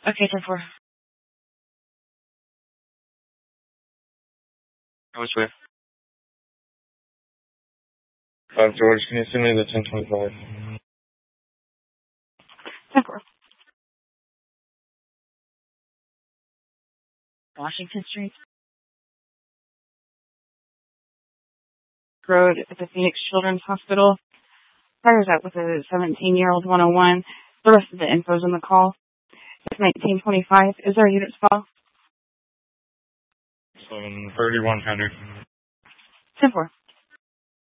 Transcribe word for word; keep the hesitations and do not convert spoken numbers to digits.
Okay, ten four. Which way? Five George, can you send me the ten twenty-five? ten four. Washington Street. Road at the Phoenix Children's Hospital. Fire's out with a seventeen-year-old one oh one. The rest of the info's in the call. It's nineteen twenty-five. Is there a unit spell? seven thirty-one hundred. ten four.